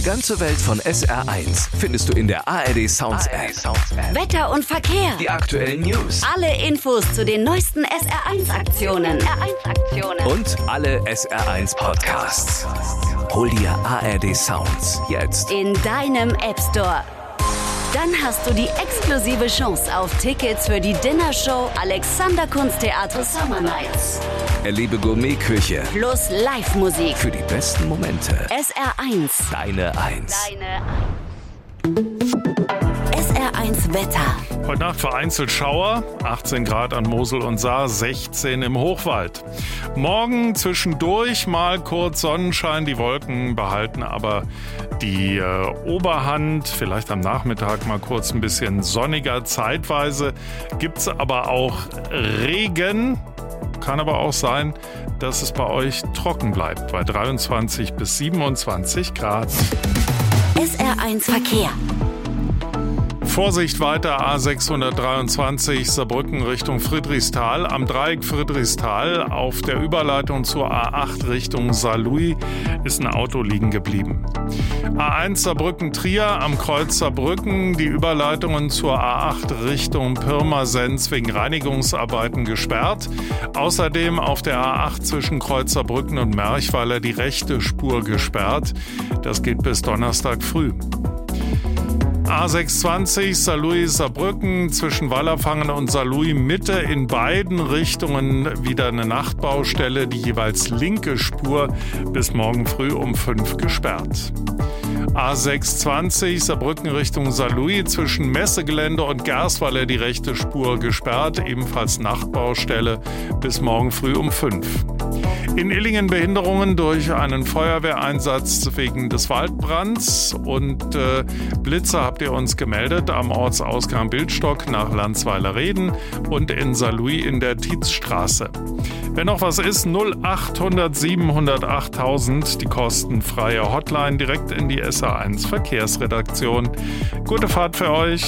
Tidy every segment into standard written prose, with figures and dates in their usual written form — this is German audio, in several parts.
Die ganze Welt von SR1 findest du in der ARD Sounds App. Wetter und Verkehr. Die aktuellen News. Alle Infos zu den neuesten SR1-Aktionen. Und alle SR1 Podcasts. Hol dir ARD Sounds jetzt In deinem App Store. Dann hast du die exklusive Chance auf Tickets für die Dinnershow Alexander Kunsttheater Summer Nights. Erlebe Gourmetküche Plus Live-Musik. für die besten Momente. SR1. Deine Eins. SR1 Wetter. Heute Nacht vereinzelt Schauer, 18 Grad an Mosel und Saar, 16 im Hochwald. Morgen zwischendurch mal kurz Sonnenschein, die Wolken behalten aber die Oberhand. Vielleicht am Nachmittag mal kurz ein bisschen sonniger. Zeitweise gibt's aber auch Regen. Kann aber auch sein, dass es bei euch trocken bleibt, bei 23 bis 27 Grad. SR1 Verkehr. Vorsicht weiter, A623 Saarbrücken Richtung Friedrichsthal. Am Dreieck Friedrichsthal auf der Überleitung zur A8 Richtung Saarlouis ist ein Auto liegen geblieben. A1 Saarbrücken-Trier am Kreuz Saarbrücken. Die Überleitungen zur A8 Richtung Pirmasens wegen Reinigungsarbeiten gesperrt. Außerdem auf der A8 zwischen Kreuz Saarbrücken und Merchweiler die rechte Spur gesperrt. Das geht bis Donnerstag früh. A620 Saarlouis-Saarbrücken zwischen Wallerfangen und Saarlouis Mitte in beiden Richtungen wieder eine Nachtbaustelle, die jeweils linke Spur bis morgen früh um 5 gesperrt. A620 Saarbrücken Richtung Saarlouis zwischen Messegelände und Gersweiler die rechte Spur gesperrt, ebenfalls Nachtbaustelle bis morgen früh um 5. In Illingen Behinderungen durch einen Feuerwehreinsatz wegen des Waldbrands und Blitzer habt ihr uns gemeldet am Ortsausgang Bildstock nach Landsweiler-Reden und in Saarlouis in der Tietzstraße. Wenn noch was ist, 0800 700 8000, die kostenfreie Hotline direkt in die SR1 Verkehrsredaktion. Gute Fahrt für euch.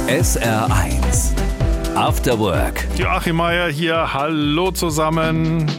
SR1 After Work. Joachim Meier hier, hallo zusammen.